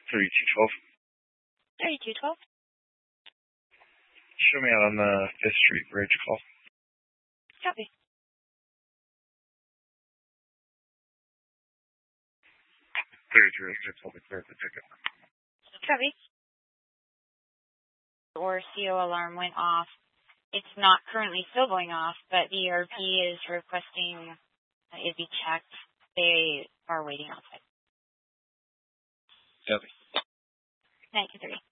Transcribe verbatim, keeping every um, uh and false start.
thirty-two twelve. thirty-two twelve. Show me out on the fifth Street Bridge call. Copy. thirty-three oh six, I'll be clear the ticket. Copy. Or C O alarm went off. It's not currently still going off, but the E R P is requesting that it be checked. They are waiting outside. Copy. ninety-three.